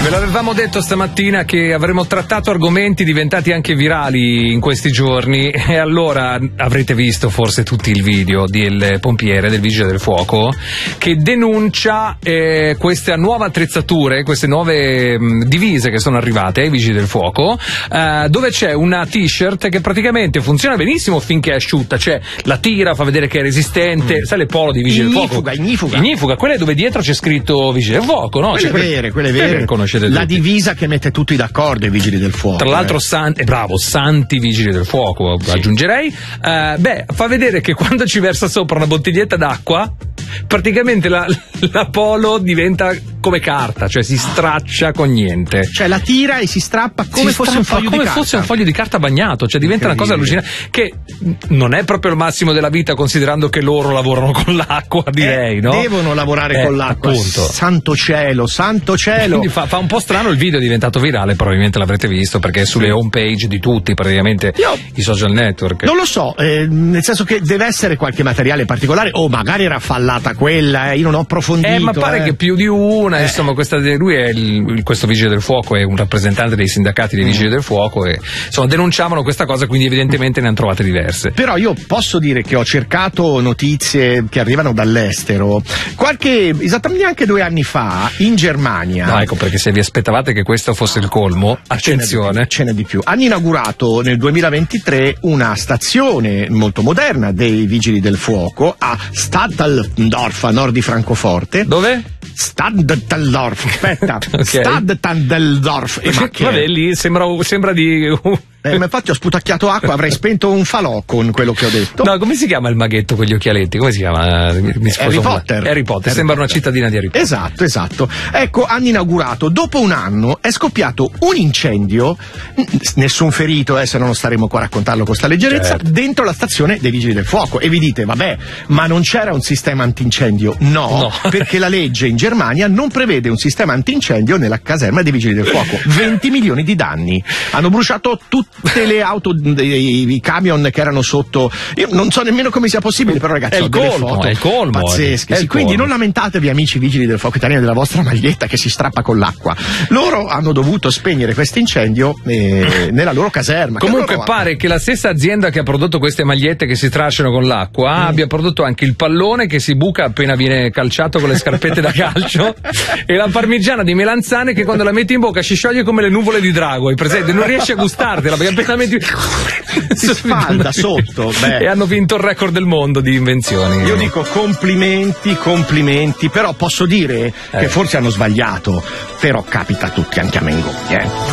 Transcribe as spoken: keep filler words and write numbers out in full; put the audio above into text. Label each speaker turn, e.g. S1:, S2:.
S1: Ve l'avevamo detto stamattina che avremmo trattato argomenti diventati anche virali in questi giorni, e allora avrete visto forse tutti il video del pompiere, del vigile del fuoco, che denuncia eh, queste nuove attrezzature, queste nuove mh, divise che sono arrivate ai vigili del fuoco, eh, dove c'è una t-shirt che praticamente funziona benissimo finché è asciutta, cioè la tira, fa vedere che è resistente, mm. sai le polo di vigile del fuoco?
S2: Ignifuga, ignifuga.
S1: Ignifuga, quelle dove dietro c'è scritto vigile del fuoco, no?
S2: Quelle
S1: cioè,
S2: vere, quelle vere.
S1: Conoscete
S2: la
S1: tutti.
S2: Divisa che mette tutti d'accordo i vigili del fuoco.
S1: Tra l'altro,
S2: eh.
S1: san- eh, bravo, santi vigili del fuoco, sì. aggiungerei. Eh, beh, fa vedere che quando ci versa sopra una bottiglietta d'acqua, praticamente la, la polo diventa come carta, cioè si straccia con niente.
S2: Cioè la tira e si strappa come
S1: si
S2: fosse
S1: strappa,
S2: un foglio
S1: come
S2: di carta.
S1: fosse un foglio di carta bagnato, cioè diventa una cosa allucinante, che non è proprio il massimo della vita, considerando che loro lavorano con l'acqua, direi,
S2: eh,
S1: no?
S2: Devono lavorare
S1: eh,
S2: con l'acqua.
S1: Appunto.
S2: Santo cielo, santo cielo.
S1: Quindi fa, fa un po' strano, il video è diventato virale, probabilmente l'avrete visto, perché è sulle home page di tutti, praticamente
S2: Io
S1: i social network.
S2: Non lo so, eh, nel senso che deve essere qualche materiale particolare, o magari era fallata quella, eh, io non ho approfondito.
S1: Eh, ma pare
S2: eh.
S1: che più di una,
S2: eh.
S1: insomma, questa, lui è il, questo vigile del fuoco, è un rappresentante dei sindacati dei vigili mm. del fuoco, e insomma denunciavano questa cosa, quindi evidentemente ne hanno trovate diverse.
S2: Però io posso dire che ho cercato notizie che arrivano dall'estero, qualche, esattamente anche due anni fa, in Germania.
S1: No, ecco, perché se vi aspettavate che questo fosse il colmo, attenzione.
S2: Ce n'è di più. Hanno inaugurato nel duemilaventitré una stazione molto moderna dei vigili del fuoco a Stadtaldorf, a nord di Francoforte.
S1: Dove?
S2: Stadtaldorf, aspetta.
S1: Okay.
S2: Stadtaldorf. E ma che
S1: vabbè, lì sembra, sembra di...
S2: Eh, ma infatti ho sputacchiato acqua, avrei spento un falò con quello che ho detto.
S1: No, come si chiama il maghetto con gli occhialetti? Come si chiama? Mi, mi
S2: Harry Potter.
S1: Harry Potter,
S2: Harry
S1: sembra
S2: Potter.
S1: una cittadina di Harry Potter.
S2: Esatto, esatto. Ecco, hanno inaugurato, dopo un anno è scoppiato un incendio, nessun ferito, eh, se no non staremo qua a raccontarlo con sta leggerezza,
S1: certo.
S2: dentro la stazione dei vigili del fuoco. E vi dite, vabbè, ma non c'era un sistema antincendio? No,
S1: no.
S2: Perché la legge in Germania non prevede un sistema antincendio nella caserma dei vigili del fuoco. venti milioni di danni. Hanno bruciato tutte le auto, i, i camion che erano sotto. Io non so nemmeno come sia possibile, però ragazzi,
S1: è
S2: ho
S1: il
S2: delle
S1: colmo,
S2: foto
S1: è il colmo,
S2: pazzesche.
S1: è il
S2: Sì, quindi
S1: colmo.
S2: non lamentatevi, amici vigili del fuoco italiani, della vostra maglietta che si strappa con l'acqua. Loro hanno dovuto spegnere questo incendio eh, nella loro caserma.
S1: Comunque
S2: loro...
S1: pare che la stessa azienda che ha prodotto queste magliette che si stracciano con l'acqua mm. abbia prodotto anche il pallone che si buca appena viene calciato con le scarpette da calcio e la parmigiana di melanzane che quando la metti in bocca si scioglie come le nuvole di drago, hai presente? Non riesci a gustartela perché appena metti
S2: si sfalda sotto. Beh.
S1: E hanno vinto il record del mondo di invenzioni.
S2: Io dico complimenti, complimenti, però posso dire eh. che forse hanno sbagliato, però capita a tutti, anche a Mengoni, eh.